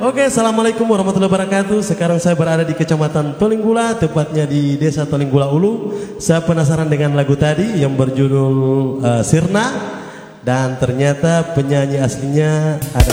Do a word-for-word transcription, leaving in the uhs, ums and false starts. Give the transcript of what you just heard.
Oke, assalamualaikum warahmatullahi wabarakatuh. Sekarang saya berada di Kecamatan Tolinggula, tepatnya di Desa Tolinggula Ulu. Saya penasaran dengan lagu tadi yang berjudul uh, Sirna, dan ternyata penyanyi aslinya ada